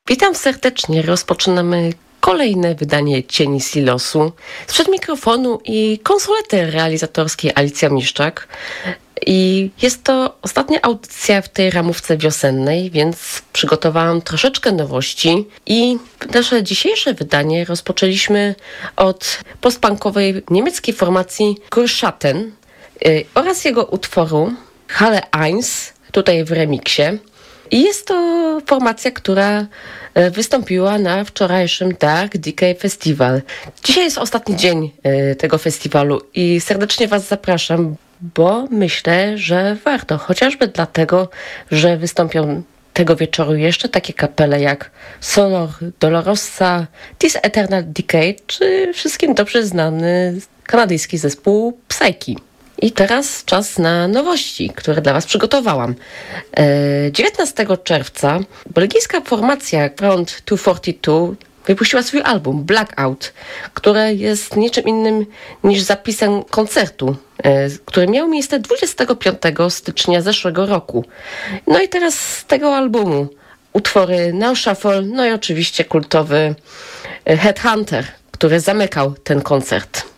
Witam serdecznie. Rozpoczynamy kolejne wydanie Cieni Silosu. Sprzed mikrofonu i konsolety realizatorskiej Alicja Miszczak. I jest to ostatnia audycja w tej ramówce wiosennej, więc przygotowałam troszeczkę nowości. I nasze dzisiejsze wydanie rozpoczęliśmy od postpunkowej niemieckiej formacji Kurschatten oraz jego utworu Halle 1, tutaj w remiksie. I jest to formacja, która wystąpiła na wczorajszym Dark Decay Festival. Dzisiaj jest ostatni dzień tego festiwalu i serdecznie Was zapraszam, bo myślę, że warto, chociażby dlatego, że wystąpią tego wieczoru jeszcze takie kapele jak Sonor Dolorosa, This Eternal Decay, czy wszystkim dobrze znany kanadyjski zespół Psyche. I teraz czas na nowości, które dla Was przygotowałam. 19 czerwca belgijska formacja Ground 242 wypuściła swój album Blackout, które jest niczym innym niż zapisem koncertu, który miał miejsce 25 stycznia zeszłego roku. No i teraz z tego albumu utwory No Shuffle, no i oczywiście kultowy Headhunter, który zamykał ten koncert.